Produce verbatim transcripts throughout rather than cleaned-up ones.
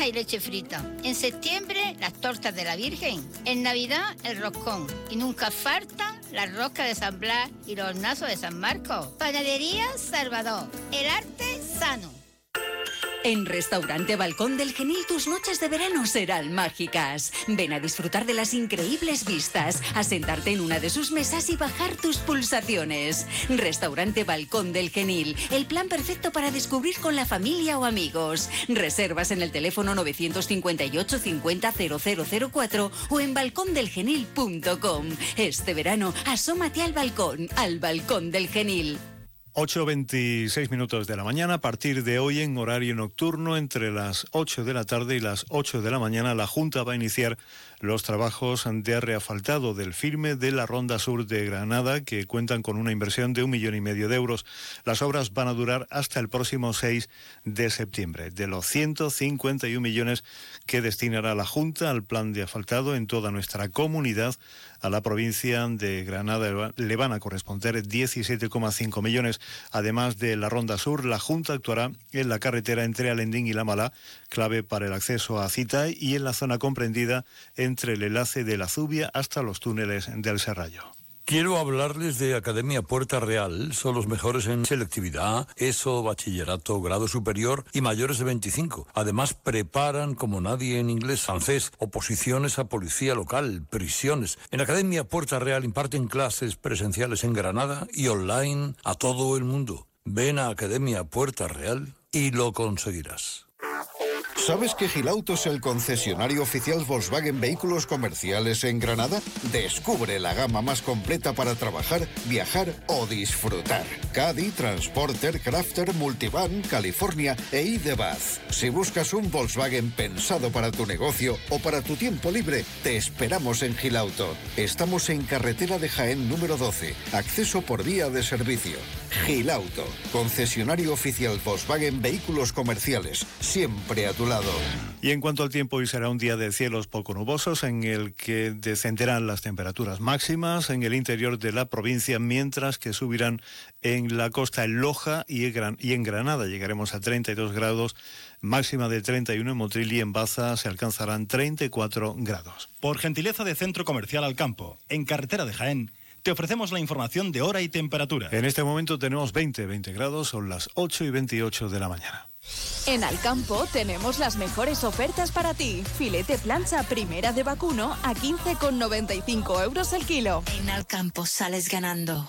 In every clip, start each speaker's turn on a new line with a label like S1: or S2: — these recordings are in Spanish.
S1: y leche frita. En septiembre, las tortas de la Virgen. En Navidad, el roscón. Y nunca faltan las roscas de San Blas y los hornazos de San Marcos. Panadería Salvador. El arte sano.
S2: En Restaurante Balcón del Genil tus noches de verano serán mágicas. Ven a disfrutar de las increíbles vistas, a sentarte en una de sus mesas y bajar tus pulsaciones. Restaurante Balcón del Genil, el plan perfecto para descubrir con la familia o amigos. Reservas en el teléfono nueve cinco ocho cincuenta cero cero cero cuatro o en balcón del genil punto com. Este verano, asómate al balcón, al Balcón del Genil.
S3: ocho veintiséis minutos de la mañana. A partir de hoy, en horario nocturno, entre las ocho de la tarde y las ocho de la mañana, la Junta va a iniciar los trabajos de reasfaltado del firme de la Ronda Sur de Granada, que cuentan con una inversión de un millón y medio de euros. Las obras van a durar hasta el próximo seis de septiembre. De los ciento cincuenta y un millones que destinará la Junta al plan de asfaltado en toda nuestra comunidad, a la provincia de Granada le van a corresponder diecisiete coma cinco millones. Además de la Ronda Sur, la Junta actuará en la carretera entre Alendín y La Mala, clave para el acceso a Citay, y en la zona comprendida entre el enlace de la Zubia hasta los túneles del Serrallo.
S4: Quiero hablarles de Academia Puerta Real. Son los mejores en selectividad, ESO, bachillerato, grado superior y mayores de veinticinco. Además, preparan como nadie en inglés, francés, oposiciones a policía local, prisiones. En Academia Puerta Real imparten clases presenciales en Granada y online a todo el mundo. Ven a Academia Puerta Real y lo conseguirás.
S5: ¿Sabes que Gilauto es el concesionario oficial Volkswagen Vehículos Comerciales en Granada? Descubre la gama más completa para trabajar, viajar o disfrutar. Caddy, Transporter, Crafter, Multivan, California e I-Buzz. Si buscas un Volkswagen pensado para tu negocio o para tu tiempo libre, te esperamos en Gilauto. Estamos en carretera de Jaén número doce, acceso por vía de servicio. Gilauto, concesionario oficial Volkswagen Vehículos Comerciales, siempre a tu lado.
S3: Y en cuanto al tiempo, hoy será un día de cielos poco nubosos en el que descenderán las temperaturas máximas en el interior de la provincia, mientras que subirán en la costa, en Loja y en Granada. Llegaremos a treinta y dos grados, máxima de treinta y uno en Motril, y en Baza se alcanzarán treinta y cuatro grados.
S6: Por gentileza de Centro Comercial Alcampo, en carretera de Jaén, te ofrecemos la información de hora y temperatura.
S3: En este momento tenemos veinte, veinte grados, son las ocho y veintiocho de la mañana.
S7: En Alcampo tenemos las mejores ofertas para ti. Filete plancha primera de vacuno a quince con noventa y cinco euros el kilo.
S2: En Alcampo sales ganando.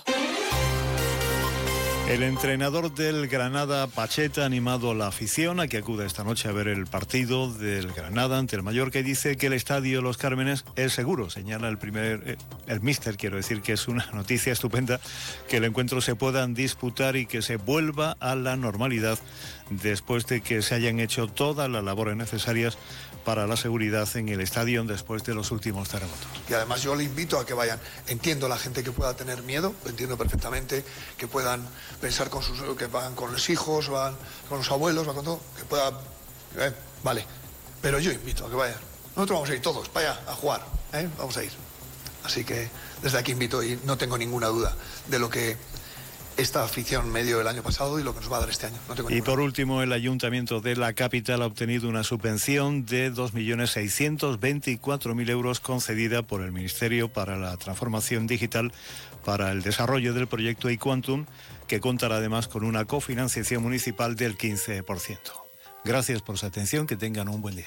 S3: El entrenador del Granada, Pacheta, ha animado a la afición a que acuda esta noche a ver el partido del Granada ante el Mallorca, y dice que el estadio Los Cármenes es seguro. Señala el primer, el míster, quiero decir que es una noticia estupenda que el encuentro se puedan disputar y que se vuelva a la normalidad después de que se hayan hecho todas las labores necesarias para la seguridad en el estadio después de los últimos terremotos.
S8: Y además yo le invito a que vayan. Entiendo la gente que pueda tener miedo, lo entiendo perfectamente, que puedan pensar con sus, que van con los hijos, van con los abuelos, van con todo, que puedan, eh, vale, pero yo invito a que vayan. Nosotros vamos a ir todos para allá a jugar, ¿eh? Vamos a ir. Así que desde aquí invito, y no tengo ninguna duda de lo que esta afición me dio el año pasado y lo que nos va a dar este año. No tengo
S3: y por último, el Ayuntamiento de la capital ha obtenido una subvención de dos millones seiscientos veinticuatro mil euros concedida por el Ministerio para la Transformación Digital para el desarrollo del proyecto iQuantum, que contará además con una cofinanciación municipal del quince por ciento. Gracias por su atención, que tengan un buen día.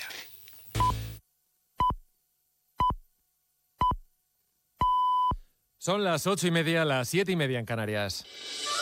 S9: Son las ocho y media, las siete y media en Canarias.